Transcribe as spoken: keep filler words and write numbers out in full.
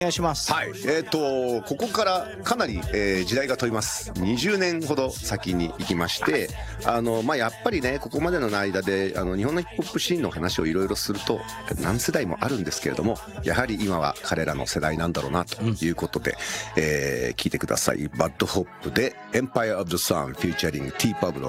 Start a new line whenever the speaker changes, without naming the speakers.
お願いします。
はい、えーとここからかなり、えー時代が飛びます。にじゅうねんほど先に行きまして、あの、まあ、やっぱりねここまでの間であの日本のヒップホップシーンの話をいろいろすると何世代もあるんですけれども、やはり今は彼らの世代なんだろうなということで、うんえー、聞いてください。バッドホップで Empire of the Sun フューチャリング T パブロ